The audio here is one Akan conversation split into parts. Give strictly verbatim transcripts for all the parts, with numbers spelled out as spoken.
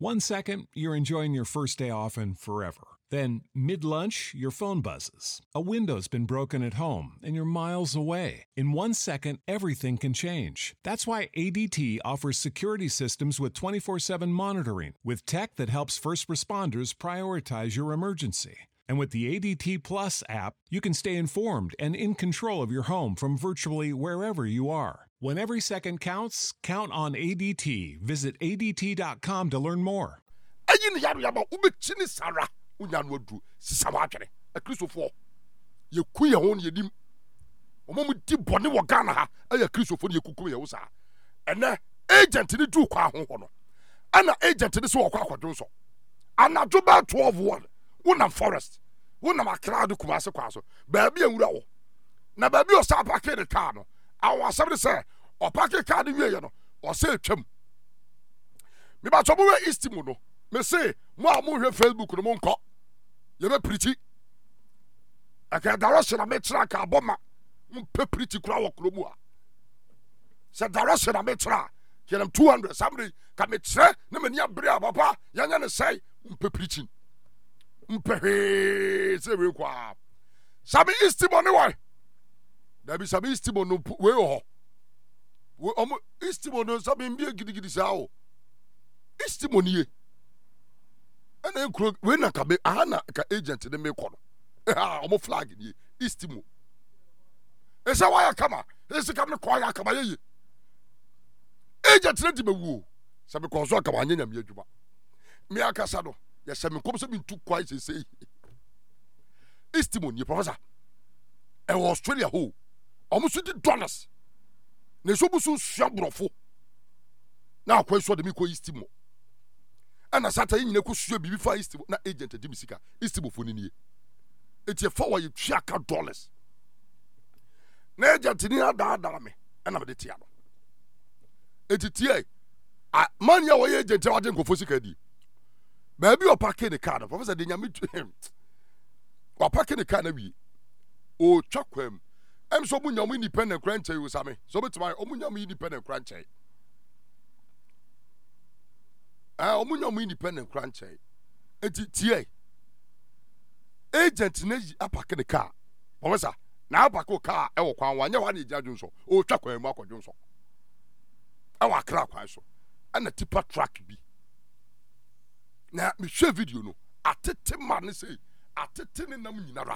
One second, you're enjoying your first day off and forever. Then, mid-lunch, your phone buzzes. A window's been broken at home, and you're miles away. In one second, everything can change. That's why A D T offers security systems with twenty-four seven monitoring, with tech that helps first responders prioritize your emergency. And with the A D T Plus app, you can stay informed and in control of your home from virtually wherever you are. When every second counts, count on A D T. Visit A D T dot com to learn more. Ayin yaro yaba ubechini sara unya no adu sisawa atwere akristofo ye ku ye ho ne yedim omomu di bone wo Ghana ha aya kristofo ne yekukum ye wo sa ene agent ni du kwa ho ho no ana agent ni so wo kwa akwadwo so anajo ba twelve one wona forest wona makra de kumase kwa so ba bia nwura wo na ba bia o sa park the car no awo asem say o park car de wie ye no o say twam me ba so bo we istimu no me say mo a mo hwe Facebook no mo nko ye be preach aka direction na me tra ka boma mo pe preach kura wo kromu a say direction na me tra ke nam two hundred somebody ka me tre na me nia bre papa yanya ne say mo pe preaching mpe he se we kwa sabi istimo ne wa da bi sabi istimo no we ho we omo istimo no sabi mbie gidigidi sa o istimo nie ana enkro we na ka be ana ka agent de me kono ha omo flag nie istimo esa wa ya kama esa ka me kwa ya kama ye agent ne di mewu sabi ko so ka wanya nyam adwuma me akasa do ya se me kom se me tu kwai se se istimo nie professor e Australia ho omo so di dollars ne so busu sua brofo na akwa so de me ko istimo ana sata yin ne ku sua bibi fa istimo na agent de misika istimo fo ni nie etie fa wa ye tuaka dollars na agent ni ada ada me ana me de tia no etitie a man ya wo ye agent wa de nkofo sika di baby o park the car professor de nyame o park the car na wi o twakwam em so mu nyam independent crunch you same so betima o mu nyam independent crunch ah o mu nyam independent crunch enti tie agent na park the car professor na park car e wo kwan wanya wa na ejadun so o twakwam akodun so e wa kra kwan so ana tipa track bi na me share video no atete man say atete ne nam nyinara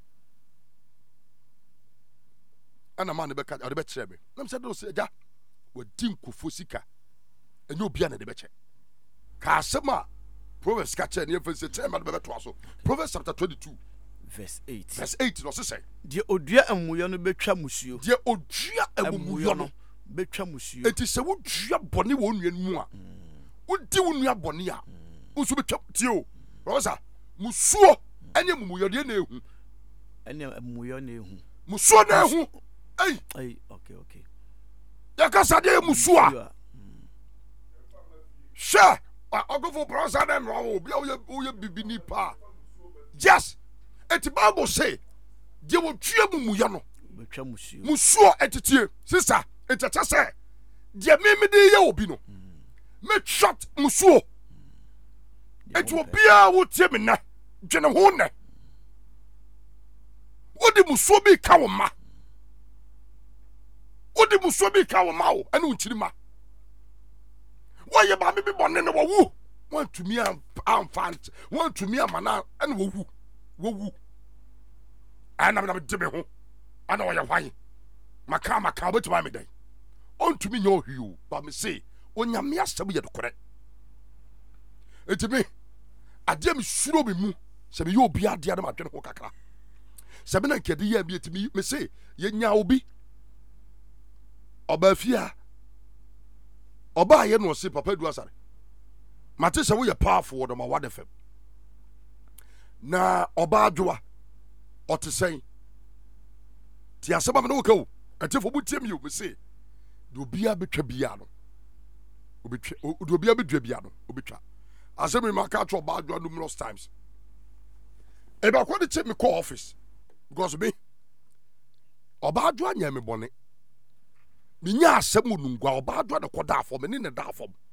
ana man be ka de be kire me nam say do say ja wadi nkofo sika enye obi ana de be kire ka asema Proverbs ka kire ne efese ten man be to aso Proverbs chapter twenty-two verse eight verse eight no say de odua amuyo no betwa musuo de odua amuyo no betwa musuo enti se wo dua bone wo nua nu a wodi wo nua bone a usu betwa tio rosa musuo anye mumuyode na ehu anye muyo na ehu musuo na ehu ei ei okay okay ya kasa de musuo a sha ogofo prosa na no obi o ye bibini pa yes it Bible say de wo twa mumuyo no betwa musuo musuo etitie sister etata say de meme de ye obi no me shot musuo et wo bia wo tie me na dwene ho ne wodi muso bi ka wo ma wodi muso bi ka wo ma wo ene unchiri ma wo ye ba me bi bone ne wo wu won tumi amfant won tumi amana ene wo wu wo wu ana na me de me ho ana wo ye hwan maka maka obetima me dai on tumi nyo hwiu ba me say onyame asem ye dokore etimi ade mi suro mi mu se me yo obi ade ade ma dwene ho kakra se me na nkede ya bi etimi me say ye nya obi oba fia oba ye no se papa du asare mate se wo ye powerful do ma wade fam na oba adwoa otesen ti asema me no ka o etefo bu tie mi o me say do bia betwa bia no obetwa do bia bedwa bia no obetwa asemi maka to ba adwoa numerous times e ba kwade che me call office because me oba adwoa nya me bone me nya asem onungwa oba adwoa de koda afọ me ne ne da afọ